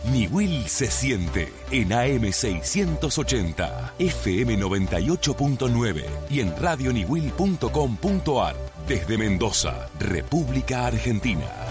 Niwil se siente en AM 680, FM 98.9 y en radioniwil.com.ar desde Mendoza, República Argentina.